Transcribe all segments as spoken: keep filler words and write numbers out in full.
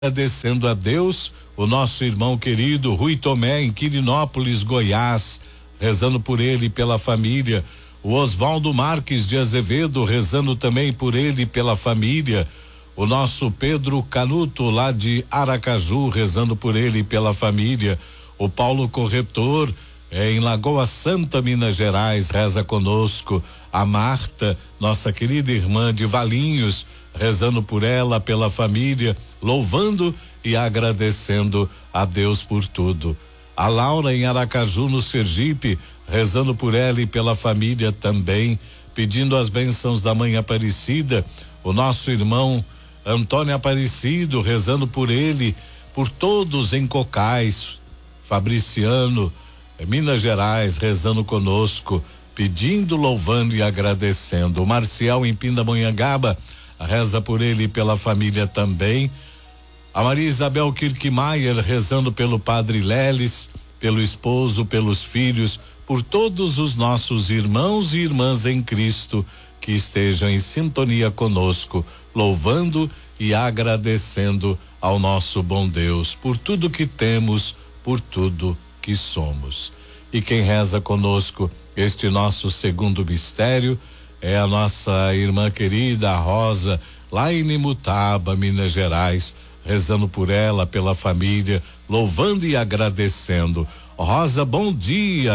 Agradecendo a Deus, o nosso irmão querido Rui Tomé, em Quirinópolis, Goiás, rezando por ele e pela família. O Oswaldo Marques de Azevedo, rezando também por ele e pela família. O nosso Pedro Canuto, lá de Aracaju, rezando por ele e pela família. O Paulo Corretor, é, em Lagoa Santa, Minas Gerais, reza conosco. A Marta, nossa querida irmã de Valinhos, rezando por ela, pela família, louvando e agradecendo a Deus por tudo. A Laura em Aracaju, no Sergipe, rezando por ela e pela família também, pedindo as bênçãos da Mãe Aparecida. O nosso irmão Antônio Aparecido, rezando por ele, por todos em Cocais. Fabriciano, Minas Gerais, rezando conosco, pedindo, louvando e agradecendo. O Marcial em Pindamonhangaba, reza por ele e pela família também. A Maria Isabel Kirkmaier, rezando pelo padre Leles, pelo esposo, pelos filhos, por todos os nossos irmãos e irmãs em Cristo que estejam em sintonia conosco, louvando e agradecendo ao nosso bom Deus por tudo que temos, por tudo que somos. E quem reza conosco este nosso segundo mistério é a nossa irmã querida, a Rosa, lá em Nimutaba, Minas Gerais, rezando por ela, pela família, louvando e agradecendo. Rosa, bom dia.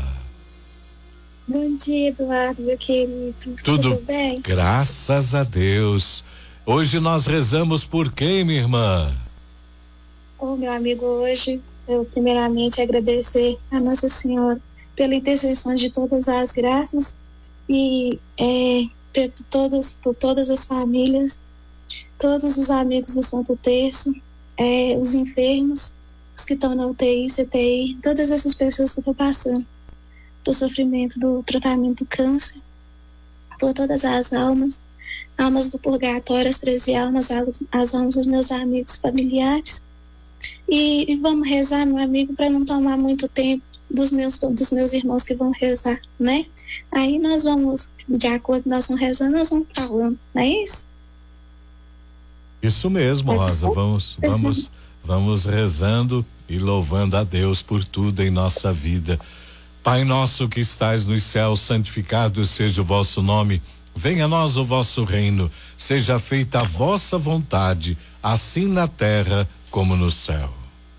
Bom dia, Eduardo, meu querido. Tudo, Tudo bem? Graças a Deus. Hoje nós rezamos por quem, minha irmã? Ô, meu amigo, hoje eu primeiramente agradecer a Nossa Senhora pela intercessão de todas as graças e é, por, todas, por todas as famílias, todos os amigos do Santo Terço, é, os enfermos, os que estão na U T I, C T I, todas essas pessoas que estão passando do sofrimento, do tratamento do câncer, por todas as almas, almas do purgatório, as treze almas, as, as almas dos meus amigos familiares. E, e vamos rezar, meu amigo, para não tomar muito tempo dos meus, dos meus irmãos que vão rezar, né? Aí nós vamos, de acordo com nós vamos rezando, nós vamos falando, não é isso? Isso mesmo, Pode Rosa, ser? vamos, vamos, vamos rezando e louvando a Deus por tudo em nossa vida. Pai nosso que estais nos céus, santificado seja o vosso nome, venha a nós o vosso reino, seja feita a vossa vontade, assim na terra como no céu.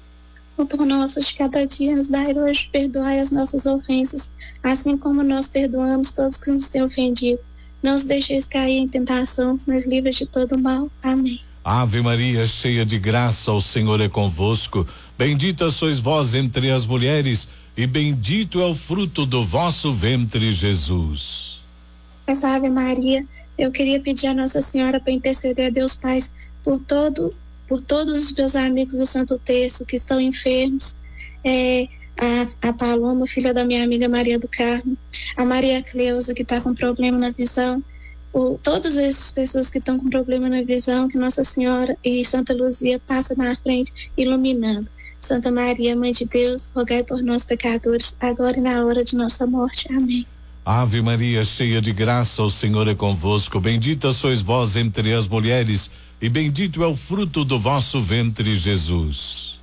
O pão nosso de cada dia nos dai hoje, perdoai as nossas ofensas, assim como nós perdoamos todos que nos têm ofendido. Não os deixeis cair em tentação, mas livre de todo mal. Amém. Ave Maria, cheia de graça, o Senhor é convosco. Bendita sois vós entre as mulheres, e bendito é o fruto do vosso ventre, Jesus. Essa Ave Maria, eu queria pedir a Nossa Senhora para interceder a Deus Pai por todo por todos os meus amigos do Santo Terço que estão enfermos, é, a, a Paloma, filha da minha amiga Maria do Carmo, a Maria Cleusa, que está com problema na visão, o, todas essas pessoas que estão com problema na visão, que Nossa Senhora e Santa Luzia passam na frente, iluminando. Santa Maria, Mãe de Deus, rogai por nós pecadores, agora e na hora de nossa morte. Amém. Ave Maria, cheia de graça, o Senhor é convosco. Bendita sois vós entre as mulheres, e bendito é o fruto do vosso ventre, Jesus.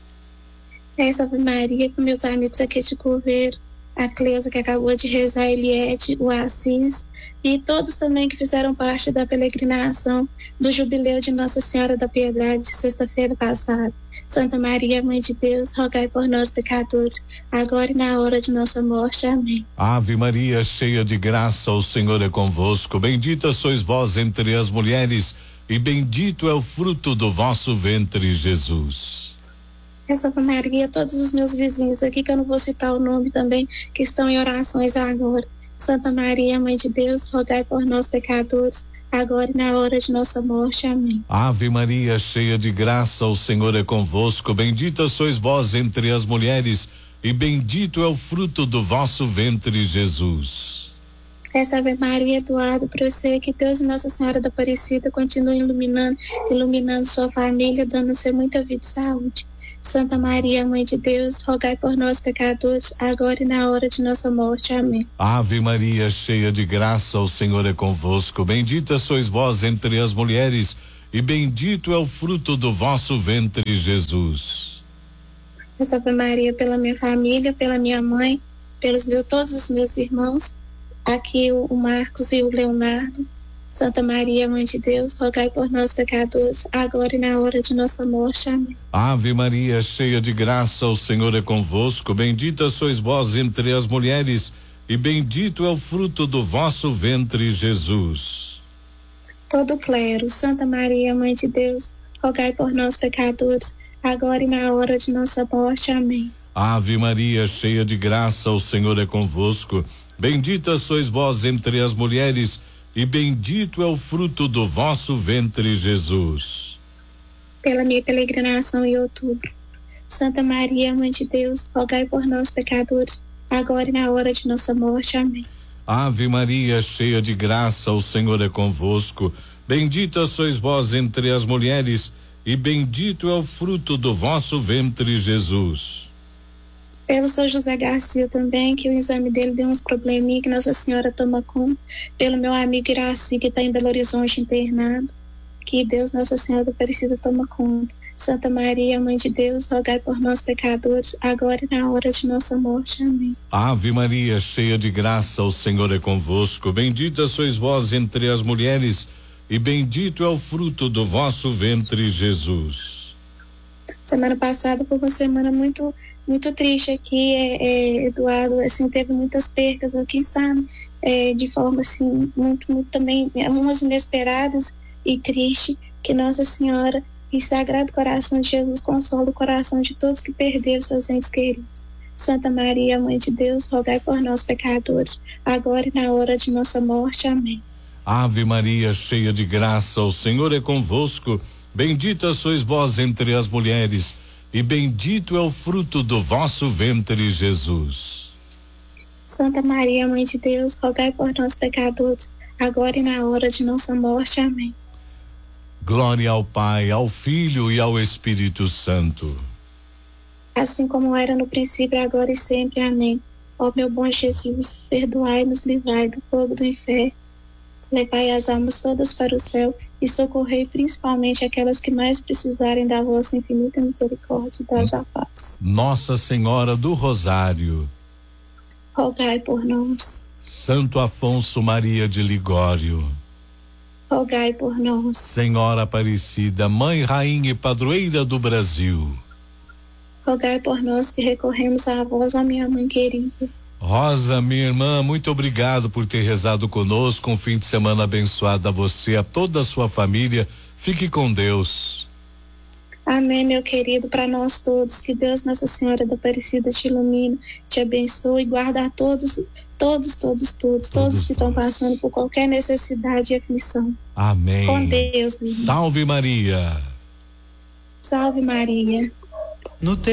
Essa Ave Maria, com meus amigos aqui de Coveiro, a Cleusa que acabou de rezar, a Eliette, o Assis, e todos também que fizeram parte da peregrinação do jubileu de Nossa Senhora da Piedade, sexta-feira passada. Santa Maria, Mãe de Deus, rogai por nós pecadores, agora e na hora de nossa morte. Amém. Ave Maria, cheia de graça, o Senhor é convosco. Bendita sois vós entre as mulheres, e bendito é o fruto do vosso ventre, Jesus. Essa Ave Maria, todos os meus vizinhos aqui, que eu não vou citar o nome também, que estão em orações agora. Santa Maria, Mãe de Deus, rogai por nós pecadores, agora e na hora de nossa morte. Amém. Ave Maria, cheia de graça, o Senhor é convosco. Bendita sois vós entre as mulheres, e bendito é o fruto do vosso ventre, Jesus. Essa Ave Maria, Eduardo, para você, que Deus e Nossa Senhora da Aparecida continuem iluminando, iluminando sua família, dando-se muita vida e saúde. Santa Maria, Mãe de Deus, rogai por nós pecadores, agora e na hora de nossa morte. Amém. Ave Maria, cheia de graça, o Senhor é convosco. Bendita sois vós entre as mulheres, e bendito é o fruto do vosso ventre, Jesus. Salve Maria, pela minha família, pela minha mãe, pelos meus, todos os meus irmãos, aqui o, o Marcos e o Leonardo. Santa Maria, Mãe de Deus, rogai por nós pecadores, agora e na hora de nossa morte. Amém. Ave Maria, cheia de graça, o Senhor é convosco, bendita sois vós entre as mulheres, e bendito é o fruto do vosso ventre, Jesus. Todo clero, Santa Maria, Mãe de Deus, rogai por nós pecadores, agora e na hora de nossa morte. Amém. Ave Maria, cheia de graça, o Senhor é convosco, bendita sois vós entre as mulheres, e bendito é o fruto do vosso ventre, Jesus. Pela minha peregrinação em outubro, Santa Maria, Mãe de Deus, rogai por nós pecadores, agora e na hora de nossa morte. Amém. Ave Maria, cheia de graça, o Senhor é convosco, bendita sois vós entre as mulheres, e bendito é o fruto do vosso ventre, Jesus. Pelo São José Garcia também, que o exame dele deu uns probleminha, que Nossa Senhora toma conta. Pelo meu amigo Iraci, que está em Belo Horizonte internado, que Deus, Nossa Senhora Aparecida, toma conta. Santa Maria, Mãe de Deus, rogai por nós pecadores, agora e na hora de nossa morte. Amém. Ave Maria, cheia de graça, o Senhor é convosco, bendita sois vós entre as mulheres, e bendito é o fruto do vosso ventre, Jesus. Semana passada foi uma semana muito muito triste aqui, é, é, Eduardo, assim, teve muitas percas aqui, sabe, é, de forma assim, muito, muito também, umas inesperadas e triste, que Nossa Senhora e Sagrado Coração de Jesus consola o coração de todos que perderam seus entes queridos. Santa Maria, Mãe de Deus, rogai por nós pecadores, agora e na hora de nossa morte. Amém. Ave Maria, cheia de graça, o Senhor é convosco, bendita sois vós entre as mulheres, e bendito é o fruto do vosso ventre, Jesus. Santa Maria, Mãe de Deus, rogai por nós pecadores, agora e na hora de nossa morte. Amém. Glória ao Pai, ao Filho e ao Espírito Santo. Assim como era no princípio, agora e sempre. Amém. Ó meu bom Jesus, perdoai-nos, livrai do fogo do inferno, levai as almas todas para o céu e socorrei principalmente aquelas que mais precisarem da vossa infinita misericórdia e das a paz. Nossa Senhora do Rosário, rogai por nós. Santo Afonso Maria de Ligório, rogai por nós. Senhora Aparecida, Mãe, Rainha e Padroeira do Brasil, rogai por nós que recorremos a vós, a minha mãe querida. Rosa, minha irmã, muito obrigado por ter rezado conosco. Um fim de semana abençoado a você, a toda a sua família. Fique com Deus. Amém, meu querido, para nós todos. Que Deus, Nossa Senhora da Aparecida, te ilumine, te abençoe e guarda a todos, todos, todos, todos, todos, todos que estão passando por qualquer necessidade e aflição. Amém. Com Deus, meu irmão. Salve Maria. Salve Maria. No